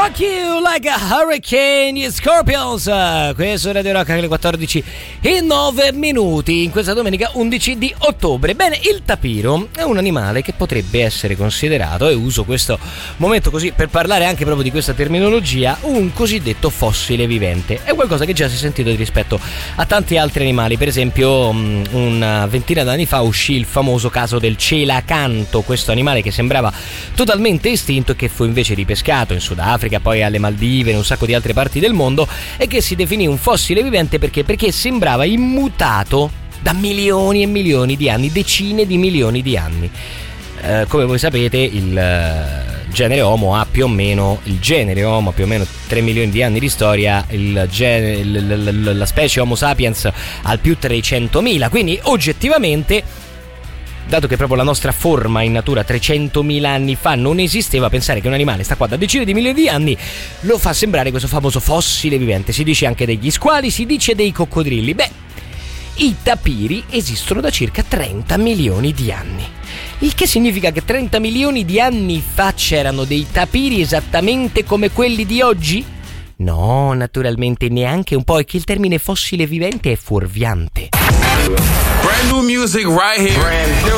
Rock You Like a Hurricane, gli Scorpions. Questo è Radio Rock alle 14:09 in questa domenica 11 di ottobre. Bene, il tapiro è un animale che potrebbe essere considerato, e uso questo momento così per parlare anche proprio di questa terminologia, un cosiddetto fossile vivente. È qualcosa che già si è sentito rispetto a tanti altri animali. Per esempio, una ventina d'anni fa uscì il famoso caso del celacanto, questo animale che sembrava totalmente estinto e che fu invece ripescato in Sudafrica, poi alle Maldive, in un sacco di altre parti del mondo, e che si definì un fossile vivente perché sembrava immutato da milioni e milioni di anni, decine di milioni di anni. Come voi sapete, il genere Homo ha più o meno 3 milioni di anni di storia, la specie Homo sapiens ha più 300.000, quindi oggettivamente, dato che proprio la nostra forma in natura 300.000 anni fa non esisteva, pensare che un animale sta qua da decine di milioni di anni lo fa sembrare questo famoso fossile vivente. Si dice anche degli squali, si dice dei coccodrilli. Beh, i tapiri esistono da circa 30 milioni di anni, il che significa che 30 milioni di anni fa c'erano dei tapiri esattamente come quelli di oggi? No, naturalmente neanche un po', è che il termine fossile vivente è fuorviante. Brand new music right here.